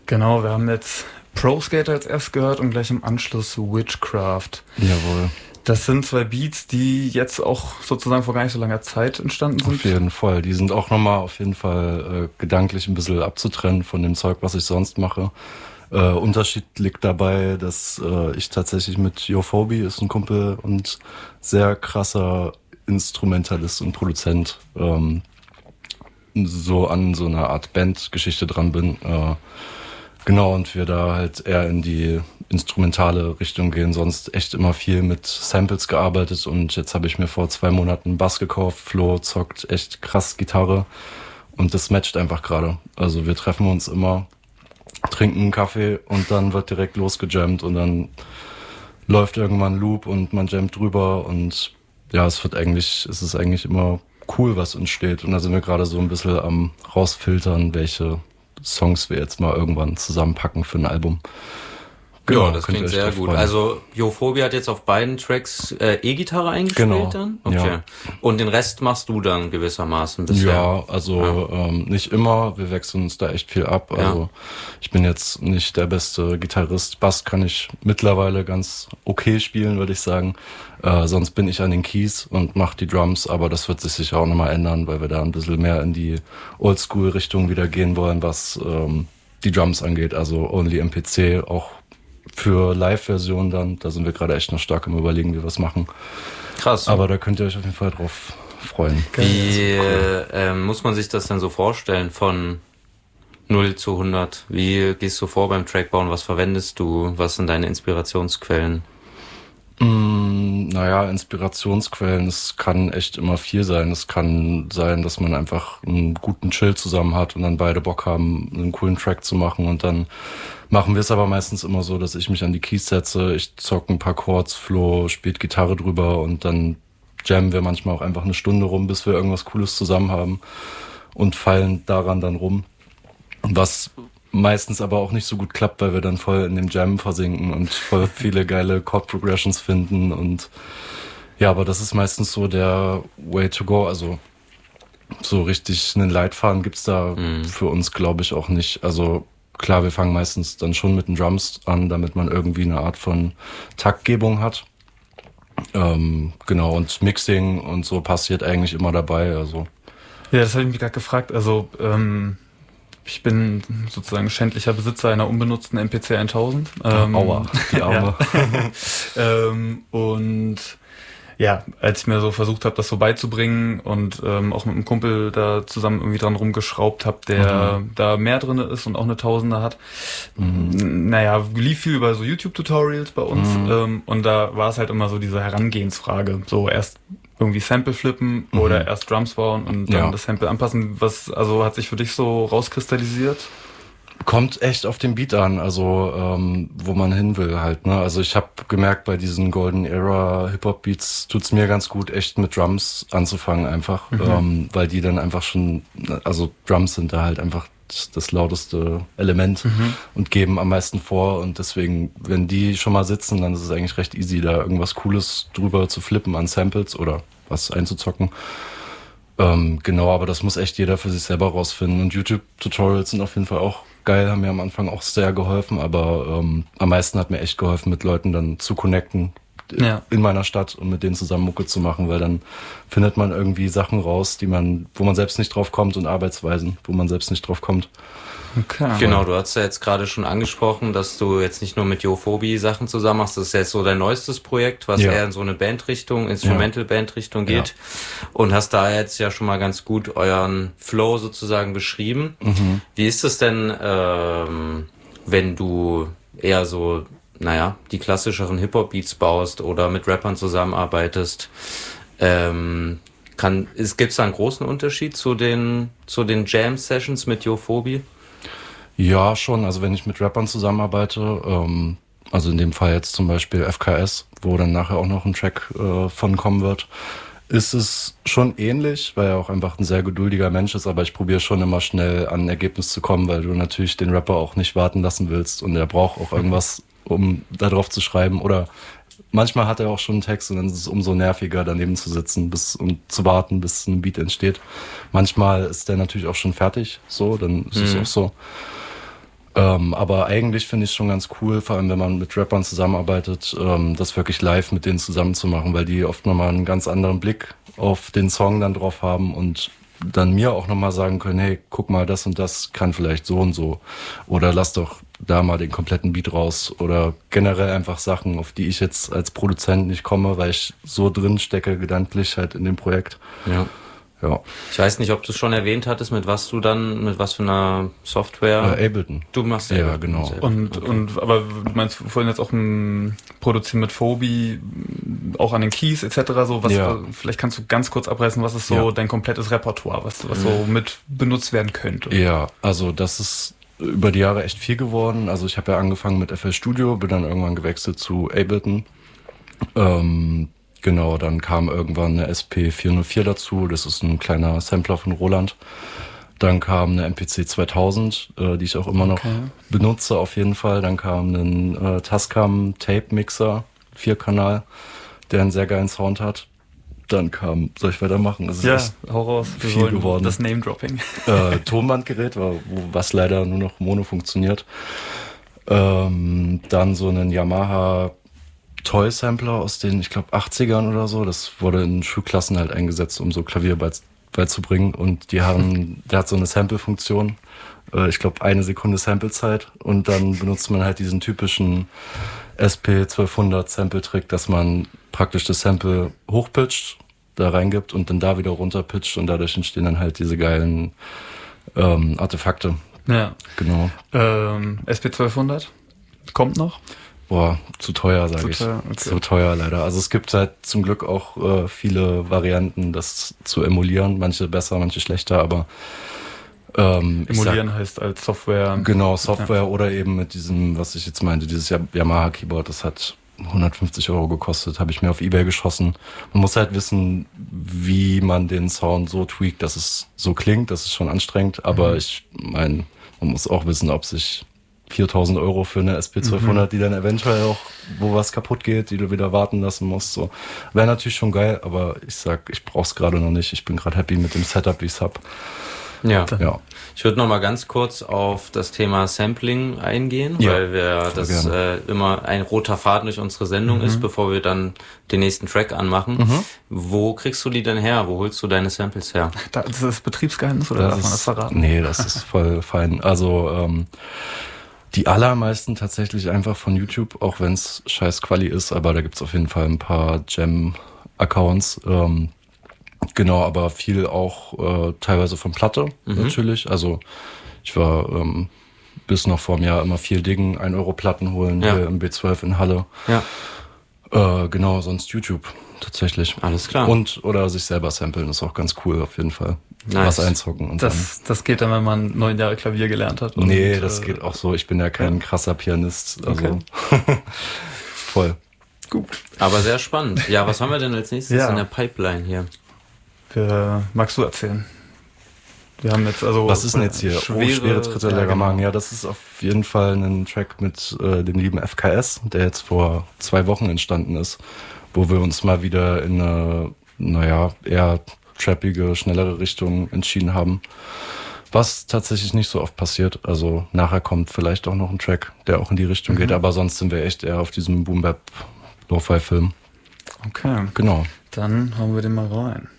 Genau, wir haben jetzt Pro Skater als erst gehört und gleich im Anschluss Witchcraft. Jawohl. Das sind 2 Beats, die jetzt auch sozusagen vor gar nicht so langer Zeit entstanden sind. Auf jeden Fall. Die sind auch nochmal auf jeden Fall gedanklich ein bisschen abzutrennen von dem Zeug, was ich sonst mache. Unterschied liegt dabei, dass ich tatsächlich mit Yophobie, ist ein Kumpel und sehr krasser Instrumentalist und Produzent, so an so einer Art Bandgeschichte dran bin. Genau, und wir da halt eher in die instrumentale Richtung gehen, sonst echt immer viel mit Samples gearbeitet und jetzt habe ich mir vor 2 Monaten einen Bass gekauft. Flo zockt echt krass Gitarre und das matcht einfach gerade. Also wir treffen uns immer, trinken einen Kaffee und dann wird direkt losgejammt und dann läuft irgendwann ein Loop und man jammt drüber und ja, es ist eigentlich immer cool, was entsteht und da sind wir gerade so ein bisschen am rausfiltern, welche Songs wir jetzt mal irgendwann zusammenpacken für ein Album. Genau, ja, das klingt sehr gut. Freuen. Also Yophobie hat jetzt auf beiden Tracks E-Gitarre eingespielt genau. Dann? Okay. Ja. Und den Rest machst du dann gewissermaßen bisher? Ja, also nicht immer. Wir wechseln uns da echt viel ab. Also ja. Ich bin jetzt nicht der beste Gitarrist. Bass kann ich mittlerweile ganz okay spielen, würde ich sagen. Sonst bin ich an den Keys und mache die Drums, aber das wird sich sicher auch nochmal ändern, weil wir da ein bisschen mehr in die Oldschool-Richtung wieder gehen wollen, was die Drums angeht. Also Only MPC, auch für Live-Version dann. Da sind wir gerade echt noch stark im Überlegen, wie wir es machen. Krass. Aber da könnt ihr euch auf jeden Fall drauf freuen. Wie muss man sich das dann so vorstellen von 0 zu 100? Wie gehst du vor beim Trackbauen? Was verwendest du? Was sind deine Inspirationsquellen? Naja, Inspirationsquellen, es kann echt immer viel sein. Es kann sein, dass man einfach einen guten Chill zusammen hat und dann beide Bock haben, einen coolen Track zu machen. Und dann machen wir es aber meistens immer so, dass ich mich an die Keys setze, ich zocke ein paar Chords, Flo spielt Gitarre drüber und dann jammen wir manchmal auch einfach eine Stunde rum, bis wir irgendwas Cooles zusammen haben und feilen daran dann rum. Was meistens aber auch nicht so gut klappt, weil wir dann voll in dem Jam versinken und voll viele geile Chord-Progressions finden und ja, aber das ist meistens so der Way to go, also so richtig einen Leitfaden gibt's da für uns, glaube ich, auch nicht. Also klar, wir fangen meistens dann schon mit den Drums an, damit man irgendwie eine Art von Taktgebung hat. Genau, und Mixing und so passiert eigentlich immer dabei, also. Ja, das habe ich mich gerade gefragt, also ich bin sozusagen schändlicher Besitzer einer unbenutzten MPC 1000. Aua, die Arme. Und ja, als ich mir so versucht habe, das so beizubringen und auch mit einem Kumpel da zusammen irgendwie dran rumgeschraubt habe, der da mehr drin ist und auch eine Tausender hat. Naja, lief viel über so YouTube-Tutorials bei uns und da war es halt immer so diese Herangehensfrage. So erst irgendwie Sample flippen oder erst Drums bauen und dann das Sample anpassen. Was also hat sich für dich so rauskristallisiert? Kommt echt auf den Beat an, also wo man hin will halt, ne? Also ich habe gemerkt, bei diesen Golden Era Hip-Hop-Beats tut's mir ganz gut, echt mit Drums anzufangen einfach, weil die dann einfach schon, also Drums sind da halt einfach das lauteste Element und geben am meisten vor und deswegen, wenn die schon mal sitzen, dann ist es eigentlich recht easy, da irgendwas Cooles drüber zu flippen an Samples oder was einzuzocken. Genau, aber das muss echt jeder für sich selber rausfinden und YouTube-Tutorials sind auf jeden Fall auch geil, haben mir am Anfang auch sehr geholfen, aber am meisten hat mir echt geholfen, mit Leuten dann zu connecten in meiner Stadt und mit denen zusammen Mucke zu machen, weil dann findet man irgendwie Sachen raus, wo man selbst nicht drauf kommt und Arbeitsweisen, wo man selbst nicht drauf kommt. Okay. Genau, du hast ja jetzt gerade schon angesprochen, dass du jetzt nicht nur mit Yophobie Sachen zusammen machst, das ist jetzt so dein neuestes Projekt, was eher in so eine Bandrichtung, Instrumental-Bandrichtung geht und hast da jetzt ja schon mal ganz gut euren Flow sozusagen beschrieben. Wie ist es denn, wenn du eher so, die klassischeren Hip-Hop-Beats baust oder mit Rappern zusammenarbeitest? Gibt's da einen großen Unterschied zu den Jam-Sessions mit Yophobie? Ja, schon. Also wenn ich mit Rappern zusammenarbeite, also in dem Fall jetzt zum Beispiel FKS, wo dann nachher auch noch ein Track von kommen wird, ist es schon ähnlich, weil er auch einfach ein sehr geduldiger Mensch ist, aber ich probiere schon immer schnell an ein Ergebnis zu kommen, weil du natürlich den Rapper auch nicht warten lassen willst und er braucht auch irgendwas, um da drauf zu schreiben oder manchmal hat er auch schon einen Text und dann ist es umso nerviger, daneben zu sitzen und zu warten, bis ein Beat entsteht. Manchmal ist der natürlich auch schon fertig, so, dann ist es auch so. Aber eigentlich finde ich es schon ganz cool, vor allem wenn man mit Rappern zusammenarbeitet, das wirklich live mit denen zusammen zu machen, weil die oft nochmal einen ganz anderen Blick auf den Song dann drauf haben und dann mir auch nochmal sagen können, hey, guck mal, das und das kann vielleicht so und so. Oder lass doch da mal den kompletten Beat raus. Oder generell einfach Sachen, auf die ich jetzt als Produzent nicht komme, weil ich so drin stecke, gedanklich halt in dem Projekt. Ja. Ich weiß nicht, ob du es schon erwähnt hattest, mit was für einer Software? Ableton. Du machst Ableton. Ja, genau. Aber du meinst vorhin jetzt auch produzieren mit Phobi, auch an den Keys etc. So, vielleicht kannst du ganz kurz abreißen, was ist so dein komplettes Repertoire, was so mit benutzt werden könnte? Ja, also das ist über die Jahre echt viel geworden. Also ich habe ja angefangen mit FL Studio, bin dann irgendwann gewechselt zu Ableton. Genau, dann kam irgendwann eine SP404 dazu, das ist ein kleiner Sampler von Roland. Dann kam eine MPC 2000, die ich auch immer noch benutze auf jeden Fall. Dann kam ein Tascam Tape Mixer, 4-Kanal, der einen sehr geilen Sound hat. Dann kam, soll ich weitermachen? Es ist hau raus. Viel geworden. Das Name-Dropping. Tonbandgerät, was leider nur noch Mono funktioniert. Dann so einen Yamaha Toy-Sampler aus den, ich glaube, 80ern oder so. Das wurde in Schulklassen halt eingesetzt, um so Klavier beizubringen. Und der hat so eine Sample-Funktion. Ich glaube, 1 Sekunde Samplezeit. Und dann benutzt man halt diesen typischen SP1200 Sample-Trick, dass man praktisch das Sample hochpitcht, da reingibt und dann da wieder runterpitcht. Und dadurch entstehen dann halt diese geilen Artefakte. Ja. Genau. SP1200 kommt noch? Boah, zu teuer, sage ich. Okay. Zu teuer leider. Also es gibt halt zum Glück auch viele Varianten, das zu emulieren. Manche besser, manche schlechter, aber emulieren heißt als Software. Genau, Software oder eben mit diesem, was ich jetzt meinte, dieses Yamaha Keyboard, das hat 150 € gekostet, habe ich mir auf eBay geschossen. Man muss halt wissen, wie man den Sound so tweakt, dass es so klingt. Das ist schon anstrengend, aber ich meine, man muss auch wissen, ob sich 4.000 € für eine SP1200, die dann eventuell auch, wo was kaputt geht, die du wieder warten lassen musst. So. Wäre natürlich schon geil, aber ich sag, ich brauch's gerade noch nicht. Ich bin gerade happy mit dem Setup, wie ich's hab. Ja. Ich würde noch mal ganz kurz auf das Thema Sampling eingehen, weil das immer ein roter Faden durch unsere Sendung ist, bevor wir dann den nächsten Track anmachen. Wo kriegst du die denn her? Wo holst du deine Samples her? Das ist das Betriebsgeheimnis oder darf man das verraten? Nee, das ist voll fein. Also die allermeisten tatsächlich einfach von YouTube, auch wenn es scheiß Quali ist, aber da gibt's auf jeden Fall ein paar Jam-Accounts. Genau, aber viel auch teilweise von Platte natürlich. Also ich war bis noch vor einem Jahr immer viel diggen, 1 € Platten holen hier im B12 in Halle. Ja. Genau, sonst YouTube tatsächlich. Alles klar. Oder sich selber samplen, ist auch ganz cool auf jeden Fall. Nice. Was einzocken. Und das geht dann, wenn man 9 Jahre Klavier gelernt hat. Nee, das geht auch so. Ich bin ja kein krasser Pianist. Also voll. Gut. Aber sehr spannend. Ja, was haben wir denn als nächstes in der Pipeline hier? Magst du erzählen? Wir haben jetzt also. Was ist denn jetzt hier? Schwere Tritte leerer Magen. Ja, das ist auf jeden Fall ein Track mit dem lieben FKS, der jetzt vor 2 Wochen entstanden ist, wo wir uns mal wieder in eine, eher trappige, schnellere Richtung entschieden haben. Was tatsächlich nicht so oft passiert. Also nachher kommt vielleicht auch noch ein Track, der auch in die Richtung geht, aber sonst sind wir echt eher auf diesem Boom-Bap Lo-Fi-Film. Okay. Genau. Dann hauen wir den mal rein.